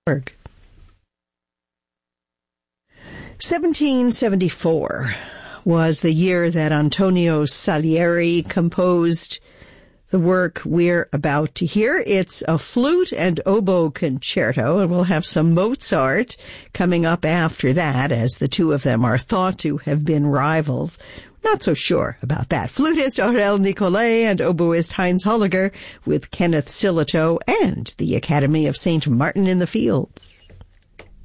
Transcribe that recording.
1774 was the year that Antonio Salieri composed the work we're about to hear. It's a flute and oboe concerto, and we'll have some Mozart coming up after that, as the two of them are thought to have been rivals. Not so sure about that. Flutist Aurel Nicolai and oboist Heinz Holliger with Kenneth Sillitoe and the Academy of St. Martin in the Fields.